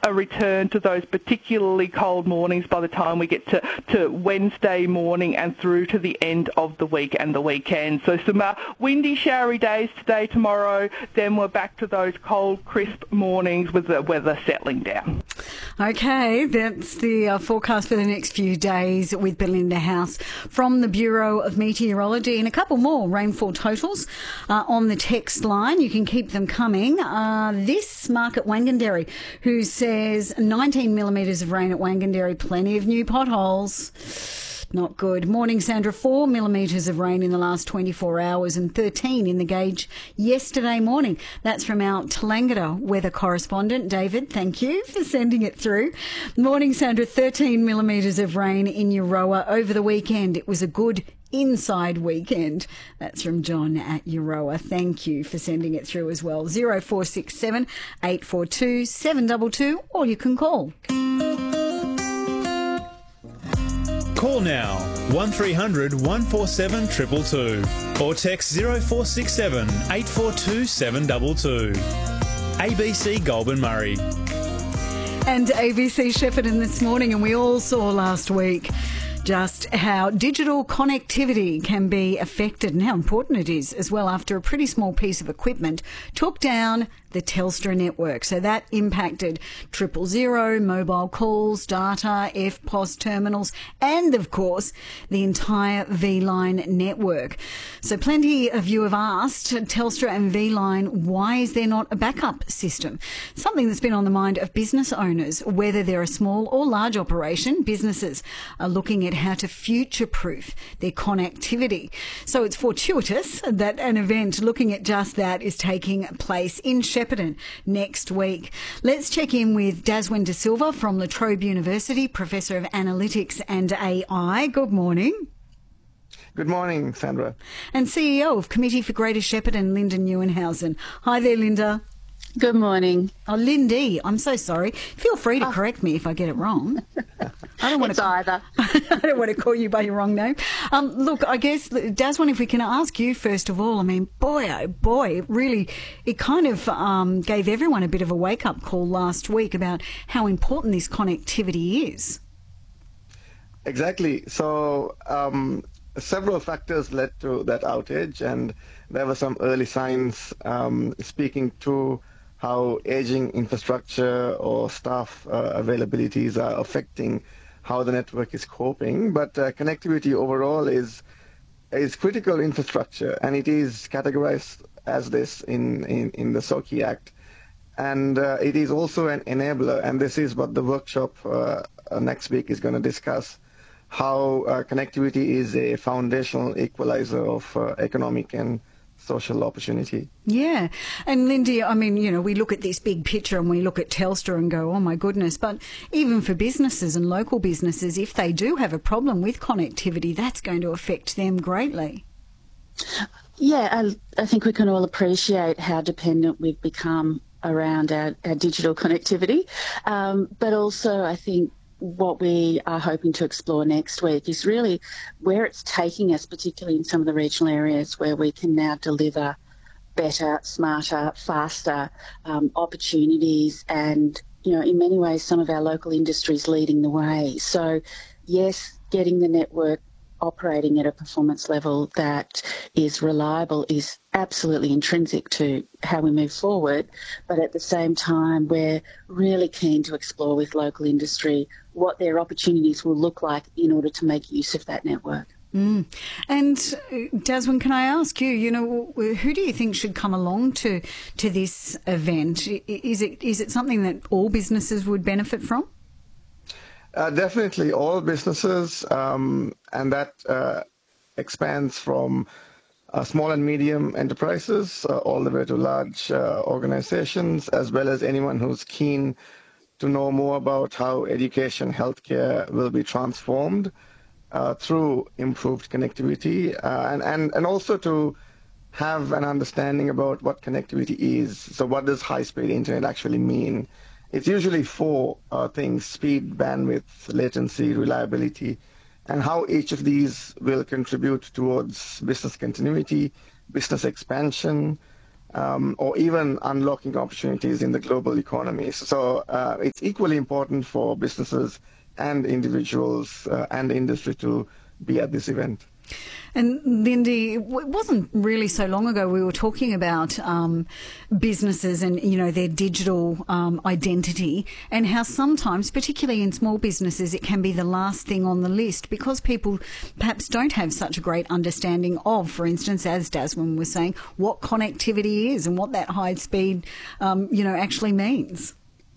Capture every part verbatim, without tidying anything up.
a return to those particularly cold mornings by the time we get to, to Wednesday morning and through to the end of the week and the weekend. So some uh, windy, showery days today, tomorrow, then we're back to those cold, crisp mornings with the weather settling down. Okay, that's the uh, forecast for the next few days with Belinda House from the Bureau of Meteorology. And a couple more rainfall totals uh, on the text line. You can keep them coming. Uh, this Mark at Wanganderry, who says nineteen millimetres of rain at Wanganderry, plenty of new potholes. Not good. Morning, Sandra. Four millimetres of rain in the last twenty-four hours and thirteen in the gauge yesterday morning. That's from our Tallangatta weather correspondent, David. Thank you for sending it through. Morning, Sandra. thirteen millimetres of rain in Euroa over the weekend. It was a good inside weekend. That's from John at Euroa. Thank you for sending it through as well. zero four six seven, eight four two, seven two two, or you can call. Call now one three hundred, one four seven, two two two or text zero four six seven, eight four two, seven two two. A B C Goulburn Murray. And A B C Shepparton this morning, and we all saw last week just how digital connectivity can be affected and how important it is as well after a pretty small piece of equipment took down the Telstra network. So that impacted triple zero, mobile calls, data, F P O S terminals, and of course the entire V-Line network. So plenty of you have asked Telstra and V-Line, why is there not a backup system? Something that's been on the mind of business owners, whether they're a small or large operation. Businesses are looking at how to future-proof their connectivity. So it's fortuitous that an event looking at just that is taking place in Shepparton next week. Let's check in with Daswin De Silva from La Trobe University, Professor of Analytics and A I. Good morning. Good morning, Sandra. And C E O of Committee for Greater Shepparton, Linda Neuenhausen. Hi there, Linda. Good morning. Oh, Lindy, I'm so sorry. Feel free to correct me if I get it wrong. I don't want it's to either. I don't want to call you by your wrong name. Um, look, I guess, Daswin, if we can ask you first of all, I mean, boy, oh boy, it really, it kind of um, gave everyone a bit of a wake-up call last week about how important this connectivity is. Exactly. So um, several factors led to that outage, and there were some early signs um, speaking to how aging infrastructure or staff uh, availabilities are affecting how the network is coping. But uh, connectivity overall is is critical infrastructure, and it is categorized as this in, in, in the SOCI Act. And uh, it is also an enabler, and this is what the workshop uh, uh, next week is going to discuss, how uh, connectivity is a foundational equalizer of uh, economic and social opportunity. Yeah. And Lindy, I mean, you know, we look at this big picture and we look at Telstra and go, oh my goodness, but even for businesses and local businesses, if they do have a problem with connectivity, that's going to affect them greatly. Yeah, I, I think we can all appreciate how dependent we've become around our, our digital connectivity. Um, but also I think what we are hoping to explore next week is really where it's taking us, particularly in some of the regional areas where we can now deliver better, smarter, faster um, opportunities and, you know, in many ways some of our local industries leading the way. So, yes, getting the network operating at a performance level that is reliable is absolutely intrinsic to how we move forward, but at the same time we're really keen to explore with local industry what their opportunities will look like in order to make use of that network. Mm. And Daswin, can I ask you, you know, who do you think should come along to to this event? Is it is it something that all businesses would benefit from? Uh, definitely all businesses, um, and that uh, expands from uh, small and medium enterprises uh, all the way to large uh, organizations, as well as anyone who's keen to know more about how education, healthcare will be transformed uh, through improved connectivity, uh, and, and, and also to have an understanding about what connectivity is. So what does high-speed internet actually mean? It's usually four uh, things: speed, bandwidth, latency, reliability, and how each of these will contribute towards business continuity, business expansion, um, or even unlocking opportunities in the global economy. So uh, it's equally important for businesses and individuals uh, and industry to be at this event. And Lindy, it wasn't really so long ago we were talking about um, businesses and, you know, their digital um, identity, and how sometimes, particularly in small businesses, it can be the last thing on the list because people perhaps don't have such a great understanding of, for instance, as Daswin was saying, what connectivity is and what that high speed, um, you know, actually means.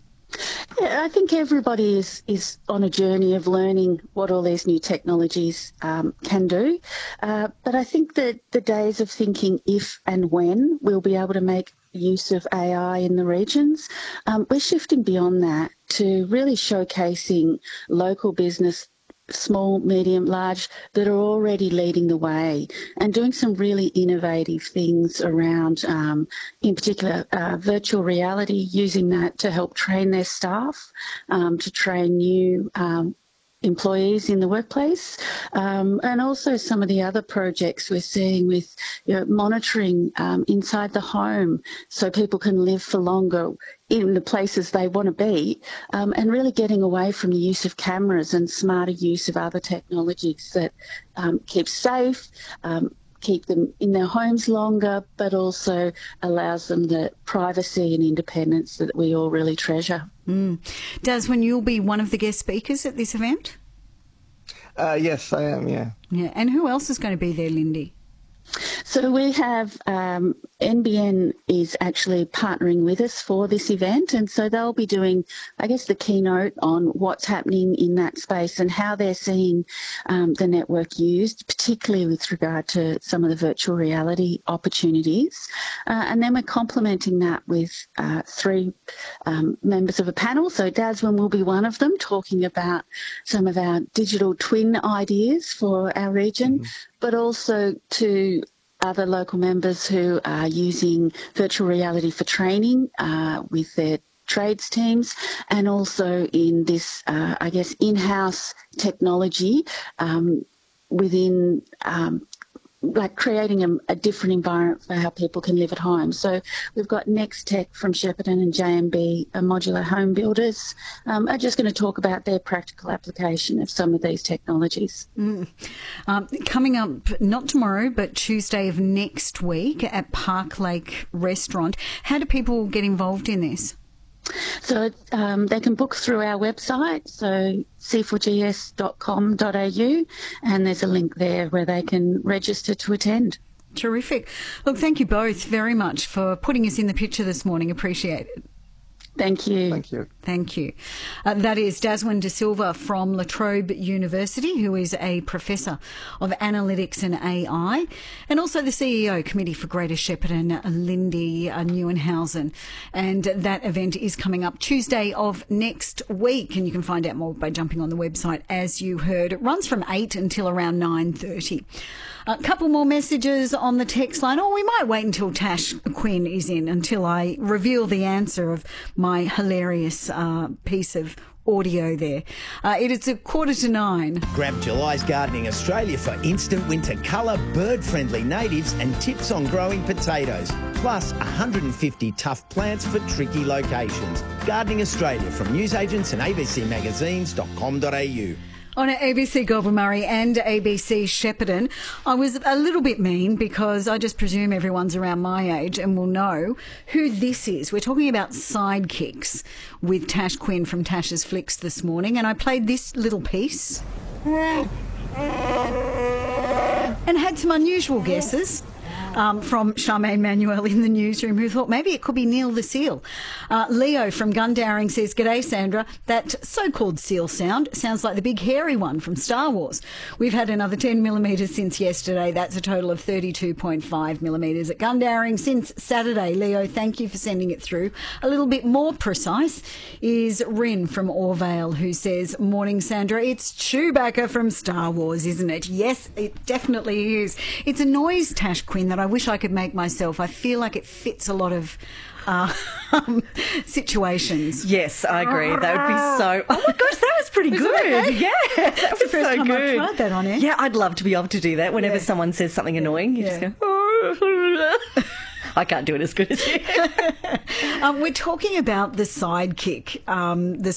Yeah, I think everybody is, is on a journey of learning what all these new technologies um, can do. Uh, but I think that the days of thinking if and when we'll be able to make use of A I in the regions, um, we're shifting beyond that to really showcasing local business, small, medium, large, that are already leading the way and doing some really innovative things around, um, in particular, uh, virtual reality, using that to help train their staff, um, to train new um, employees in the workplace, um, and also some of the other projects we're seeing with, you know, monitoring um, inside the home so people can live for longer in the places they want to be, um, and really getting away from the use of cameras and smarter use of other technologies that um, keep safe, um, keep them in their homes longer, but also allows them the privacy and independence that we all really treasure. Mm. Daswin, you'll be one of the guest speakers at this event? Uh, yes, I am, yeah. Yeah, and who else is going to be there, Lindy? So we have um, N B N is actually partnering with us for this event, and so they'll be doing, I guess, the keynote on what's happening in that space and how they're seeing um, the network used, particularly with regard to some of the virtual reality opportunities. Uh, and then we're complementing that with uh, three um, members of a panel. So Daswin will be one of them, talking about some of our digital twin ideas for our region, mm-hmm. but also to other local members who are using virtual reality for training uh, with their trades teams, and also in this, uh, I guess, in-house technology um, within, um, like creating a, a different environment for how people can live at home. So we've got Nextech from Shepparton and J M B, uh, Modular Home Builders, um, are just going to talk about their practical application of some of these technologies. Mm. Um, coming up, not tomorrow, but Tuesday of next week at Park Lake Restaurant, how do people get involved in this? So um, they can book through our website, so c four g s dot com dot a u, and there's a link there where they can register to attend. Terrific. Look, thank you both very much for putting us in the picture this morning. Appreciate it. Thank you. Thank you. Thank you. Uh, that is Daswin De Silva from La Trobe University, who is a Professor of Analytics and A I, and also the C E O, Committee for Greater Shepparton, Lindy uh, Neuenhausen. And that event is coming up Tuesday of next week, and you can find out more by jumping on the website, as you heard. It runs from eight until around nine thirty. A couple more messages on the text line. Oh, we might wait until Tash Quinn is in until I reveal the answer of my hilarious uh, piece of audio there. Uh, it is a quarter to nine. Grab July's Gardening Australia for instant winter colour, bird-friendly natives and tips on growing potatoes. Plus one hundred fifty tough plants for tricky locations. Gardening Australia from newsagents and a b c magazines dot com dot a u. On A B C Goulburn Murray and A B C Shepparton, I was a little bit mean because I just presume everyone's around my age and will know who this is. We're talking about Sidekicks with Tash Quinn from Tash's Flicks this morning, and I played this little piece and had some unusual guesses. Um, from Charmaine Manuel in the newsroom, who thought maybe it could be Neil the Seal. Uh, Leo from Gundowring says, "G'day, Sandra. That so-called seal sound sounds like the big hairy one from Star Wars. We've had another ten millimetres since yesterday. That's a total of thirty-two point five millimetres at Gundowring since Saturday." Leo, thank you for sending it through. A little bit more precise is Rin from Orvale, who says, "Morning, Sandra. It's Chewbacca from Star Wars, isn't it?" Yes, it definitely is. It's a noise, Tash Quinn, that I wish I could make myself. I feel like it fits a lot of uh, um, situations. Yes, I agree. That would be so... Oh, my gosh, that was pretty Was good. it? Yeah, that was That's the first so time good. I've tried that on air. Yeah, I'd love to be able to do that whenever Yeah. someone says something annoying. You Yeah. just go... I can't do it as good as you. um, we're talking about the sidekick um, this